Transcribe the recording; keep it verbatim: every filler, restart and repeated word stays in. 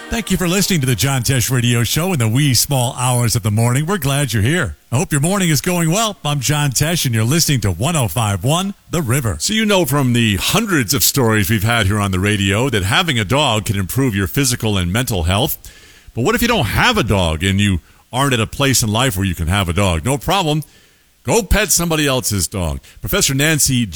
Thank you for listening to the John Tesh Radio Show in the wee small hours of the morning. We're glad you're here. I hope your morning is going well. I'm John Tesh, and you're listening to one oh five point one The River. So you know from the hundreds of stories we've had here on the radio that having a dog can improve your physical and mental health. But what if you don't have a dog and you aren't at a place in life where you can have a dog? No problem. Go pet somebody else's dog. Professor Nancy